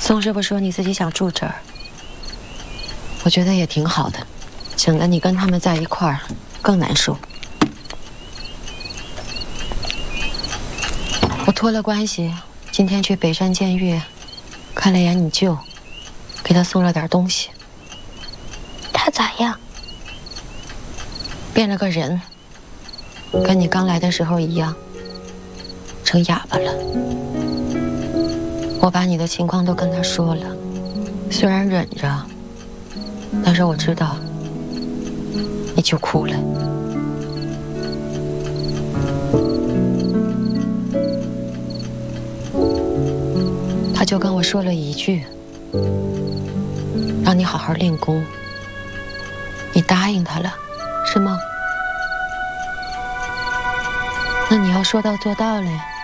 宋师傅说你自己想住这儿，我觉得也挺好的，省得你跟他们在一块儿更难受。我托了关系，今天去北山监狱看了眼你舅，给他送了点东西。 他咋样？ 变了个人，跟你刚来的时候一样，成哑巴了。我把你的情况都跟他说了，虽然忍着，但是我知道你就哭了。他就跟我说了一句，让你好好练功。你答应他了，是吗？那你要说到做到了呀。